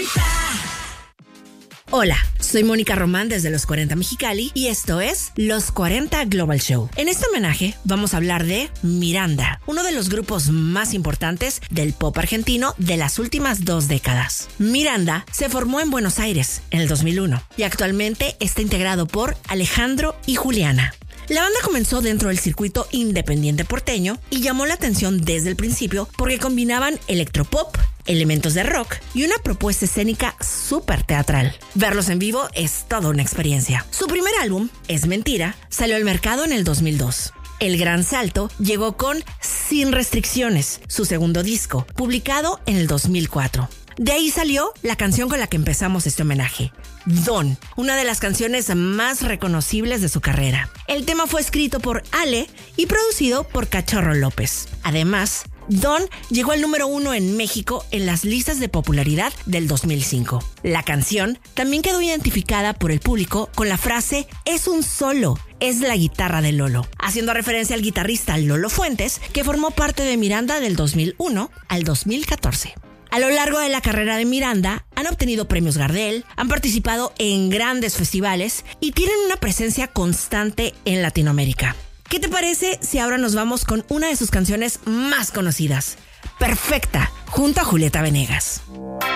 Hola, soy Mónica Román desde Los 40 Mexicali y esto es Los 40 Global Show. En este homenaje vamos a hablar de Miranda, uno de los grupos más importantes del pop argentino de las últimas 2 décadas. Miranda se formó en Buenos Aires en el 2001 y actualmente está integrado por Alejandro y Juliana. La banda comenzó dentro del circuito independiente porteño y llamó la atención desde el principio porque combinaban electropop, elementos de rock y una propuesta escénica súper teatral. Verlos en vivo es toda una experiencia. Su primer álbum, Es Mentira, salió al mercado en el 2002. El gran salto llegó con Sin Restricciones, su segundo disco, publicado en el 2004. De ahí salió la canción con la que empezamos este homenaje, Don, una de las canciones más reconocibles de su carrera. El tema fue escrito por Ale y producido por Cachorro López. Además, Don llegó al número 1 en México en las listas de popularidad del 2005. La canción también quedó identificada por el público con la frase "es un solo, es la guitarra de Lolo", haciendo referencia al guitarrista Lolo Fuentes, que formó parte de Miranda del 2001 al 2014. A lo largo de la carrera de Miranda, han obtenido premios Gardel, han participado en grandes festivales y tienen una presencia constante en Latinoamérica. ¿Qué te parece si ahora nos vamos con una de sus canciones más conocidas? Perfecta, junto a Julieta Venegas.